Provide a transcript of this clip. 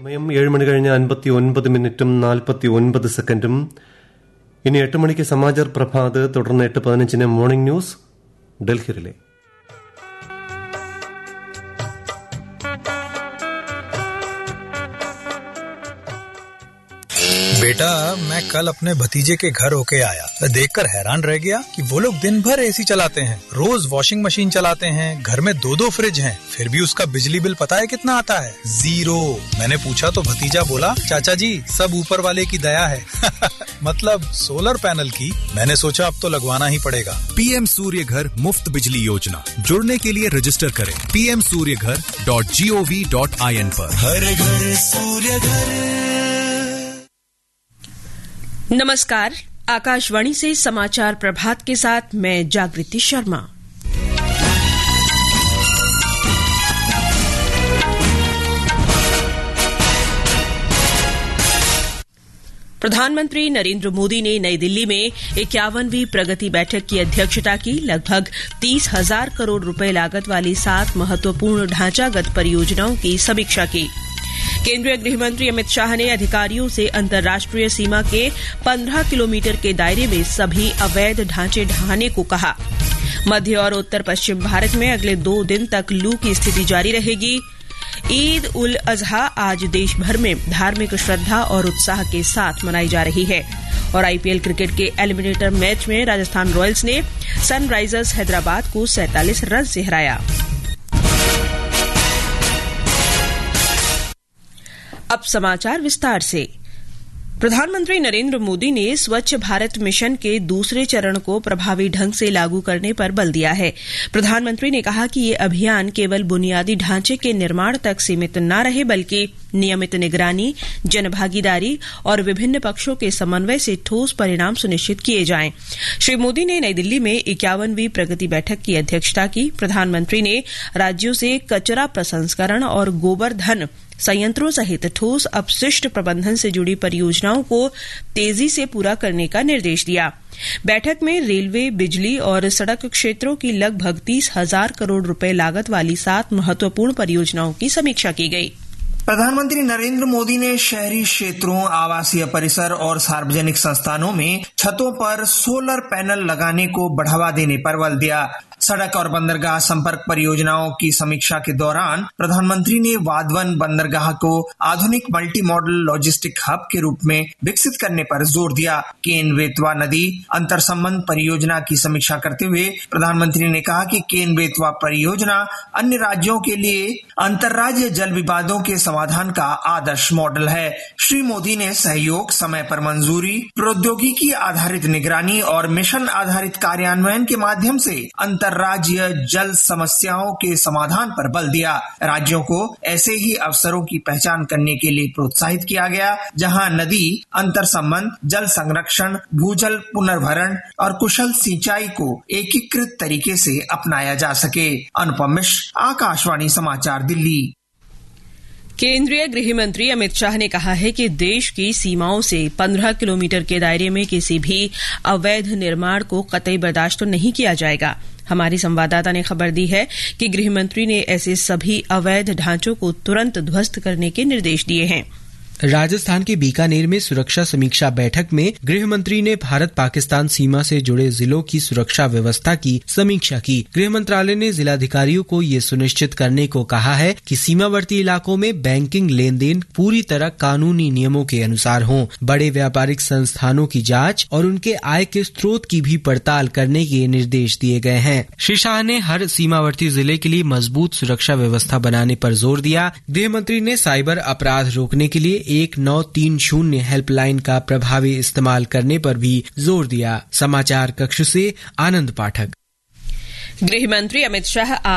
സമയം 7:59:49 ഇനി 8 മണിക്ക് സമാചാർ പ്രഭാത്, തുടർന്ന് 8:15 മോർണിംഗ് ന്യൂസ് ഡൽഹിയിലെ. बेटा, मैं कल अपने भतीजे के घर होके आया, मैं देखकर हैरान रह गया कि वो लोग दिन भर एसी चलाते हैं, रोज वॉशिंग मशीन चलाते हैं, घर में 2-2 फ्रिज हैं, फिर भी उसका बिजली बिल पता है कितना आता है? 0। मैंने पूछा तो भतीजा बोला, चाचा जी सब ऊपर वाले की दया है। मतलब सोलर पैनल की। मैंने सोचा अब तो लगवाना ही पड़ेगा। पीएम सूर्य घर मुफ्त बिजली योजना, जुड़ने के लिए रजिस्टर करें pmsuryaghar.gov.in पर। हर घर सूर्य घर। नमस्कार, आकाशवाणी से समाचार प्रभात के साथ मैं जागृति शर्मा। प्रधानमंत्री नरेंद्र मोदी ने नई दिल्ली में 51वीं प्रगति बैठक की अध्यक्षता की। लगभग 30,000 करोड़ रुपए लागत वाली 7 महत्वपूर्ण ढांचागत परियोजनाओं की समीक्षा की। केंद्रीय गृह मंत्री अमित शाह ने अधिकारियों से अंतर्राष्ट्रीय सीमा के 15 किलोमीटर के दायरे में सभी अवैध ढांचे ढहाने को कहा। मध्य और उत्तर पश्चिम भारत में अगले 2 दिन तक लू की स्थिति जारी रहेगी। ईद उल अजहा आज देश भर में धार्मिक श्रद्धा और उत्साह के साथ मनाई जा रही है। और आईपीएल क्रिकेट के एलिमिनेटर मैच में राजस्थान रॉयल्स ने सनराइजर्स हैदराबाद को 47 रन से हराया। अब समाचार विस्तार से। प्रधानमंत्री नरेंद्र मोदी ने स्वच्छ भारत मिशन के दूसरे चरण को प्रभावी ढंग से लागू करने पर बल दिया है। प्रधानमंत्री ने कहा कि ये अभियान केवल बुनियादी ढांचे के निर्माण तक सीमित न रहे, बल्कि नियमित निगरानी, जनभागीदारी और विभिन्न पक्षों के समन्वय से ठोस परिणाम सुनिश्चित किए जाएं। श्री मोदी ने नई दिल्ली में 51वीं प्रगति बैठक की अध्यक्षता की। प्रधानमंत्री ने राज्यों से कचरा प्रसंस्करण और गोबर धन संयंत्रों सहित ठोस अपशिष्ट प्रबंधन से जुड़ी परियोजनाओं को तेजी से पूरा करने का निर्देश दिया। बैठक में रेलवे, बिजली और सड़क क्षेत्रों की लगभग 30,000 करोड़ रुपए लागत वाली 7 महत्वपूर्ण परियोजनाओं की समीक्षा की गई। प्रधानमंत्री नरेंद्र मोदी ने शहरी क्षेत्रों, आवासीय परिसर और सार्वजनिक संस्थानों में छतों पर सोलर पैनल लगाने को बढ़ावा देने पर बल दिया। सड़क और बंदरगाह संपर्क परियोजनाओं की समीक्षा के दौरान प्रधानमंत्री ने वाधवन बंदरगाह को आधुनिक मल्टी मॉडल लॉजिस्टिक हब के रूप में विकसित करने पर जोर दिया। केन बेतवा नदी अंतर संबंध परियोजना की समीक्षा करते हुए प्रधानमंत्री ने कहा कि केन बेतवा परियोजना अन्य राज्यों के लिए अंतर्राज्य जल विवादों के समाधान का आदर्श मॉडल है। श्री मोदी ने सहयोग, समय पर मंजूरी, प्रौद्योगिकी आधारित निगरानी और मिशन आधारित कार्यान्वयन के माध्यम से अंतर्राज्यीय जल समस्याओं के समाधान पर बल दिया। राज्यों को ऐसे ही अवसरों की पहचान करने के लिए प्रोत्साहित किया गया, जहां नदी अंतर संबंध, जल संरक्षण, भूजल पुनर्भरण और कुशल सिंचाई को एकीकृत तरीके से अपनाया जा सके। अनुपम मिश्र, आकाशवाणी समाचार, दिल्ली। केंद्रीय गृह मंत्री अमित शाह ने कहा है कि देश की सीमाओं से 15 किलोमीटर के दायरे में किसी भी अवैध निर्माण को कतई बर्दाश्त नहीं किया जाएगा। हमारी संवाददाता ने खबर दी है कि गृह मंत्री ने ऐसे सभी अवैध ढांचों को तुरंत ध्वस्त करने के निर्देश दिए हैं। राजस्थान के बीकानेर में सुरक्षा समीक्षा बैठक में गृह मंत्री ने भारत पाकिस्तान सीमा से जुड़े जिलों की सुरक्षा व्यवस्था की समीक्षा की। गृह मंत्रालय ने जिलाधिकारियों को ये सुनिश्चित करने को कहा है कि सीमावर्ती इलाकों में बैंकिंग लेन देन पूरी तरह कानूनी नियमों के अनुसार हों। बड़े व्यापारिक संस्थानों की जांच और उनके आय के स्रोत की भी पड़ताल करने के निर्देश दिए गए हैं। श्री शाह ने हर सीमावर्ती जिले के लिए मजबूत सुरक्षा व्यवस्था बनाने पर जोर दिया। गृह मंत्री ने साइबर अपराध रोकने के लिए 1930 हेल्पलाइन का प्रभावी इस्तेमाल करने पर भी जोर दिया। समाचार कक्ष से आनंद पाठक। गृह मंत्री अमित शाह